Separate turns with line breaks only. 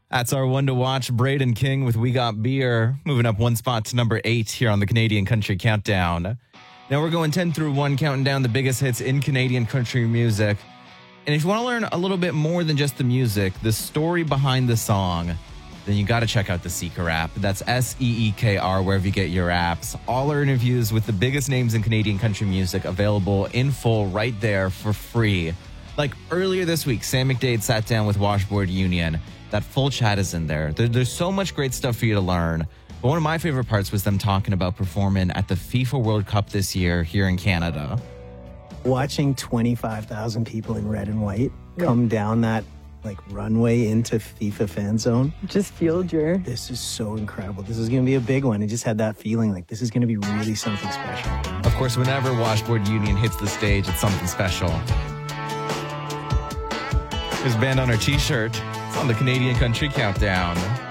That's our one to watch. Braden King with We Got Beer, moving up one spot to number 8 here on the Canadian Country Countdown. Now we're going 10 through 1, counting down the biggest hits in Canadian country music. And if you want to learn a little bit more than just the music, the story behind the song, then you got to check out the Seeker app. That's Seekr, wherever you get your apps. All our interviews with the biggest names in Canadian country music available in full right there for free. Like earlier this week, Sam McDade sat down with Washboard Union. That full chat is in there. There's so much great stuff for you to learn. But one of my favorite parts was them talking about performing at the FIFA World Cup this year here in Canada.
Watching 25,000 people in red and white come down that runway into FIFA fan zone.
Just fueled your...
This is so incredible. This is going to be a big one. I just had that feeling like this is going to be really something special.
Of course, whenever Washboard Union hits the stage, it's something special. There's a band on our t-shirt. It's on the Canadian Country Countdown.